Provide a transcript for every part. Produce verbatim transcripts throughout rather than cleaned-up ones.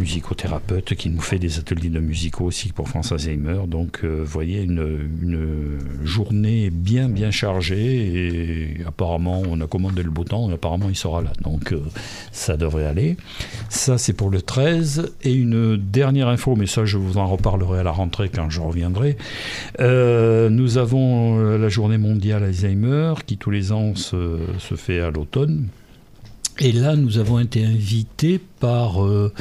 musicothérapeute qui nous fait des ateliers de musicaux aussi pour France Alzheimer. Donc, vous euh, voyez, une, une journée bien, bien chargée. Et apparemment, on a commandé le beau temps. Et apparemment, il sera là. Donc, euh, ça devrait aller. Ça, c'est pour le treize. Et une dernière info, mais ça, je vous en reparlerai à la rentrée quand je reviendrai. Euh, nous avons la journée mondiale Alzheimer qui, tous les ans, se, se fait à l'automne. Et là, nous avons été invités par, euh,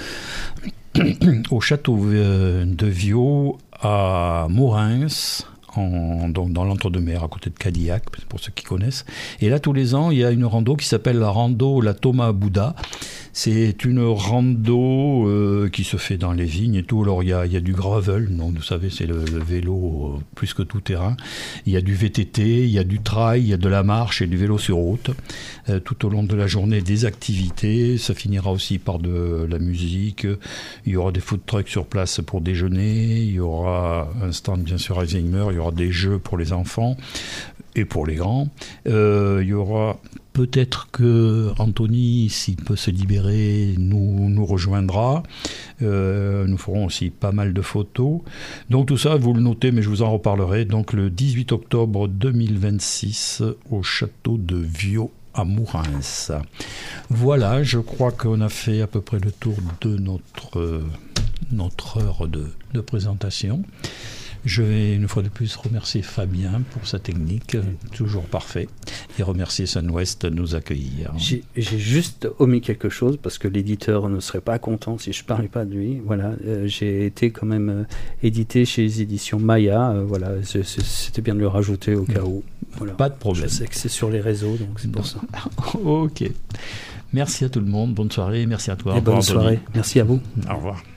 au château de Viau à Mourins, en, donc dans l'Entre-deux-Mers, à côté de Cadillac, pour ceux qui connaissent. Et là, tous les ans, il y a une rando qui s'appelle la rando La Thomas Bouddha. C'est une rando euh, qui se fait dans les vignes et tout. Alors, il y a, il y a du gravel, donc vous savez, c'est le, le vélo euh, plus que tout terrain. Il y a du V T T, il y a du trail, il y a de la marche et du vélo sur route. Euh, tout au long de la journée, des activités. Ça finira aussi par de la musique. Il y aura des food trucks sur place pour déjeuner. Il y aura un stand, bien sûr, Alzheimer. Il y aura des jeux pour les enfants et pour les grands. Euh, il y aura... Peut-être que Anthony, s'il peut se libérer, nous, nous rejoindra. Euh, nous ferons aussi pas mal de photos. Donc tout ça, vous le notez, mais je vous en reparlerai. Donc le dix-huit octobre deux mille vingt-six, au château de Viau à Mourins. Voilà, je crois qu'on a fait à peu près le tour de notre, notre heure de, de présentation. Je vais une fois de plus remercier Fabien pour sa technique, toujours parfait, et remercier Sunwest de nous accueillir. J'ai, j'ai juste omis quelque chose, parce que l'éditeur ne serait pas content si je ne parlais pas de lui. Voilà, euh, j'ai été quand même euh, édité chez les éditions Maya, euh, voilà, c'est, c'est, c'était bien de le rajouter au cas où. Voilà. Pas de problème. Je sais que c'est sur les réseaux, donc c'est pour ça. Ok. Merci à tout le monde, bonne soirée, merci à toi. Et bonne soirée, merci à vous. Au revoir.